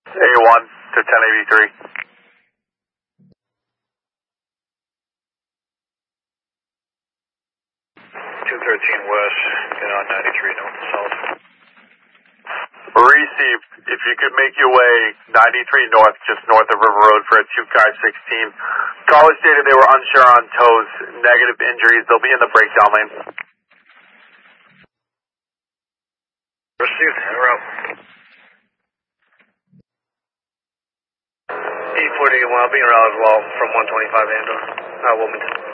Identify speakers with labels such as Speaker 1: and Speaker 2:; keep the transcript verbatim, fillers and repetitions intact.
Speaker 1: A one to ten eighty-three.
Speaker 2: two thirteen west, get on ninety-three north and south.
Speaker 1: Received. If you could make your way ninety-three north, just north of River Road for a two car sixteen. Caller stated they were unsure on toes, negative injuries. They'll be in the breakdown lane.
Speaker 2: Received, en route. eight forty, well, being around as well from one twenty-five Andor, uh, Wilmington.